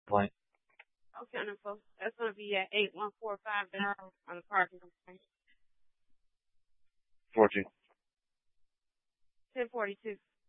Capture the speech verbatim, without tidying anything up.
complaint. Okay, info. That's going to be at eight one four five on the parking complaint. Fourteen. ten forty-two.